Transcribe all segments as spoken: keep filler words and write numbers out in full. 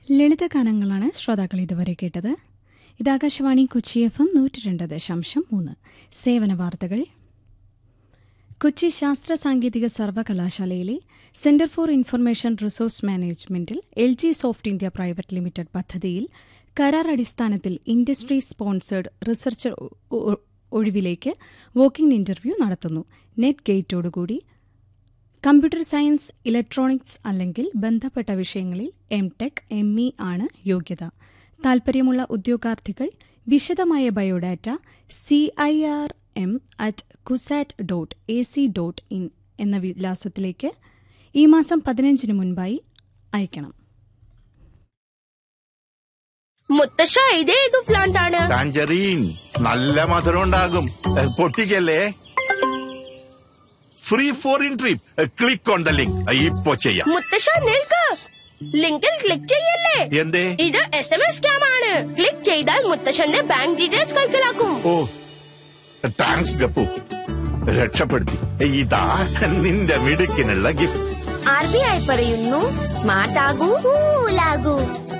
ലളിതഗാനങ്ങളാണ് ശ്രോതാക്കൾ ഇതുവരെ കേട്ടത്. ഇത് ആകാശവാണി കൊച്ചി എഫ് എം നൂറ്റി രണ്ട് ദശാംശം മൂന്ന്. സേവന വാർത്തകൾ. കൊച്ചി ശാസ്ത്ര സാങ്കേതിക സർവകലാശാലയിലെ സെന്റർ ഫോർ ഇൻഫർമേഷൻ റിസോഴ്സ് മാനേജ്മെന്റിൽ L G soft India private limited പദ്ധതിയിൽ കരാർ അടിസ്ഥാനത്തിൽ industry sponsored research ഒഴിവിലേക്ക് walking interview നടത്തുന്നു. നെറ്റ് ഗേറ്റോടുകൂടി കമ്പ്യൂട്ടർ സയൻസ്, ഇലക്ട്രോണിക്സ് അല്ലെങ്കിൽ ബന്ധപ്പെട്ട വിഷയങ്ങളിൽ എം ടെക്, എം ഇ ആണ് യോഗ്യത. താൽപര്യമുള്ള ഉദ്യോഗാർത്ഥികൾ വിശദമായ biodata C I R M at CUSAT dot A C dot in എന്ന വിലാസത്തിലേക്ക് ഈ മാസം പതിനഞ്ചിന് മുൻപായി അയക്കണം. മുത്തശ്ശ, ഇതേതു പ്ലാന്റ് ആണ്? ടാഞ്ചറീൻ. നല്ല മധുരം ഉണ്ടാകും. പൊട്ടിക്കല്ലേ. Free foreign trip. Click on the link. ഇപ്പോ ചെയ്യാം. മുത്തശ്ശ, നിൽക്ക്. ലിങ്കിൽ ക്ലിക്ക് ചെയ്യല്ലേ. എന്തേ? ഇത് എസ് എം എസ് സ്കാം ആണ്. ക്ലിക്ക് ചെയ്താൽ മുത്തശ്ശന്റെ ബാങ്ക് ഡീറ്റെയിൽസ് കൈക്കലാക്കും. ഓ, താങ്ക്സ് ഗപ്പു, രക്ഷപ്പെടുത്തി. ഇതാ നിന്റെ മിടുക്കിനുള്ള ഗിഫ്റ്റ്. ആർ ബി ഐ പറയുന്നു, smart ആകൂ, കൂലാകൂ.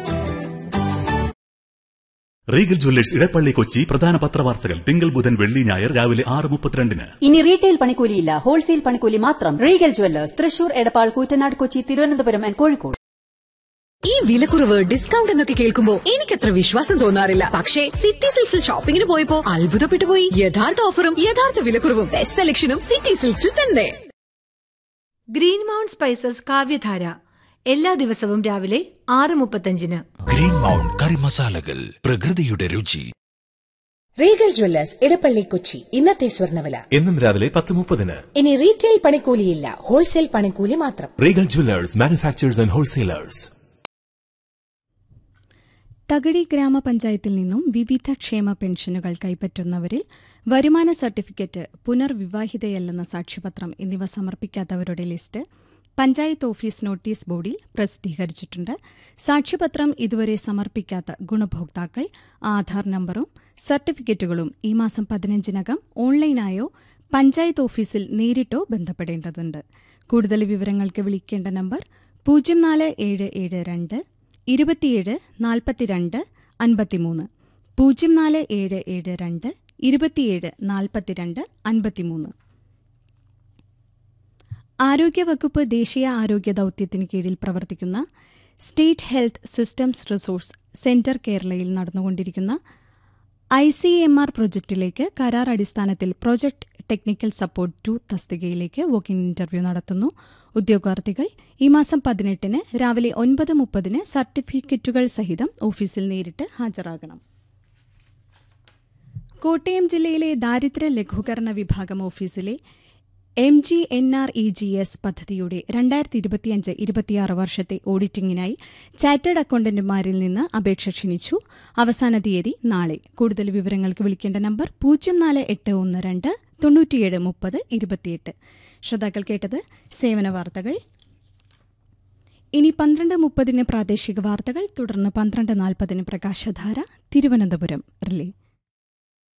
Regal Jewellers Edappally Kochi പ്രധാന പത്രവാർത്തകൾ തിങ്കൾ ബുധൻ വെള്ളി ഞായർ രാവിലെ ആറ് മുപ്പത്തിരണ്ടിന്. ഇനി റീറ്റെയിൽ പണിക്കൂലിയില്ല, ഹോൾസെയിൽ പണിക്കൂലി മാത്രം. Regal Jewellers, Thrissur, Edappal, Koottanad, Kochi, Thiruvananthapuram and Kozhikode. ഈ വിലക്കുറവ്, ഡിസ്കൗണ്ട് എന്നൊക്കെ കേൾക്കുമ്പോ എനിക്കത്ര വിശ്വാസം തോന്നാറില്ല. പക്ഷേ സിറ്റി സിൽക്സിൽ ഷോപ്പിംഗിന് പോയപ്പോ അത്ഭുതപ്പെട്ടുപോയി. യഥാർത്ഥ ഓഫറും യഥാർത്ഥ വിലക്കുറവും ബെസ്റ്റ് സെലക്ഷനും സിറ്റി സിൽക്സിൽ തന്നെ. ഗ്രീൻ മൗണ്ട് സ്പൈസസ് കാവ്യധാര എല്ലാ ദിവസവും രാവിലെ ആറ് മുപ്പത്തഞ്ചിന്. ഗ്രീൻ മൗണ്ട് കറി മസാലകൾ, പ്രകൃതിയുടെ രുചി. Regal Jewellers Edappally Kochi. ഇന്നത്തെ സ്വർണ്ണവില എന്നും രാവിലെ പത്ത് മുപ്പതിന്. ഇനി റീറ്റെയിൽ പണിക്കൂലിയില്ല, ഹോൾസെയിൽ പണിക്കൂലി മാത്രം. Regal Jewellers, manufacturers and wholesalers. Thakazhi ഗ്രാമപഞ്ചായത്തിൽ നിന്നും വിവിധ ക്ഷേമ പെൻഷനുകൾ കൈപ്പറ്റുന്നവരിൽ വരുമാന സർട്ടിഫിക്കറ്റ്, പുനർവിവാഹിതയല്ലെന്ന സാക്ഷ്യപത്രം എന്നിവ സമർപ്പിക്കാത്തവരുടെ ലിസ്റ്റ് പഞ്ചായത്ത് ഓഫീസ് നോട്ടീസ് ബോർഡിൽ പ്രസിദ്ധീകരിച്ചിട്ടുണ്ട്. സാക്ഷ്യപത്രം ഇതുവരെ സമർപ്പിക്കാത്ത ഗുണഭോക്താക്കൾ ആധാർ നമ്പറും സർട്ടിഫിക്കറ്റുകളും ഈ മാസം പതിനഞ്ചിനകം ഓൺലൈനായോ പഞ്ചായത്ത് ഓഫീസിൽ നേരിട്ടോ ബന്ധപ്പെടേണ്ടതുണ്ട്. കൂടുതൽ വിവരങ്ങൾക്ക് വിളിക്കേണ്ട നമ്പർ പൂജ്യം നാല് ഏഴ് ഏഴ് രണ്ട് ഇരുപത്തിയേഴ് നാൽപ്പത്തിരണ്ട് അൻപത്തിമൂന്ന് പൂജ്യം നാല് ഏഴ് ഏഴ് രണ്ട് ഇരുപത്തിയേഴ് നാൽപ്പത്തിരണ്ട് അൻപത്തിമൂന്ന്. ആരോഗ്യവകുപ്പ് ദേശീയ ആരോഗ്യ ദൌത്യത്തിന് കീഴിൽ പ്രവർത്തിക്കുന്ന state health systems resource centre കേരളയിൽ നടന്നുകൊണ്ടിരിക്കുന്ന ഐ സി എം ആർ പ്രൊജക്ടിലേക്ക് കരാർ അടിസ്ഥാനത്തിൽ പ്രൊജക്ട് ടെക്നിക്കൽ സപ്പോർട്ട് ടു തസ്തികയിലേക്ക് വോക്കിംഗ് ഇന്റർവ്യൂ നടത്തുന്നു. ഉദ്യോഗാർത്ഥികൾ ഈ മാസം പതിനെട്ടിന് രാവിലെ ഒൻപത് മുപ്പതിന് സർട്ടിഫിക്കറ്റുകൾ സഹിതം ഓഫീസിൽ നേരിട്ട് ഹാജരാകണം. കോട്ടയം ജില്ലയിലെ ദാരിദ്ര്യ ലഘൂകരണ വിഭാഗം ഓഫീസിലെ M G N R E G S പദ്ധതിയുടെ രണ്ടായിരത്തി ഇരുപത്തിയഞ്ച് ഇരുപത്തിയാറ് വർഷത്തെ ഓഡിറ്റിംഗിനായി ചാർട്ടേഡ് അക്കൌണ്ടന്റുമാരിൽ നിന്ന് അപേക്ഷ ക്ഷണിച്ചു. അവസാന തീയതി നാളെ. കൂടുതൽ വിവരങ്ങൾക്ക് വിളിക്കേണ്ട നമ്പർ പൂജ്യം നാല് എട്ട് ഒന്ന് രണ്ട് തൊണ്ണൂറ്റിയേഴ് മുപ്പത് ഇരുപത്തിയെട്ട്. ശ്രോതാക്കൾ കേട്ടത് സേവന വാർത്തകൾ. ഇനി പന്ത്രണ്ട് മുപ്പതിന് പ്രാദേശിക വാർത്തകൾ, തുടർന്ന് പന്ത്രണ്ട് നാൽപ്പതിന് പ്രകാശധാര തിരുവനന്തപുരം റിലേ.